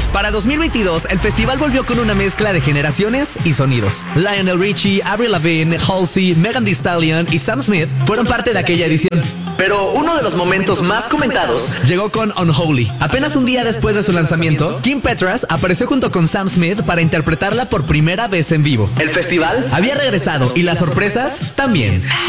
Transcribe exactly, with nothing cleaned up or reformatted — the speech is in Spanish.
Para dos mil veintidós, el festival volvió con una mezcla de generaciones y sonidos. Lionel Richie, Avril Lavigne, Halsey, Megan Thee Stallion y Sam Smith fueron parte de aquella edición. Pero uno de los momentos más comentados llegó con Unholy. Apenas un día después de su lanzamiento, Kim Petras apareció junto con Sam Smith para interpretarla por primera vez en vivo. El festival había regresado y las sorpresas también.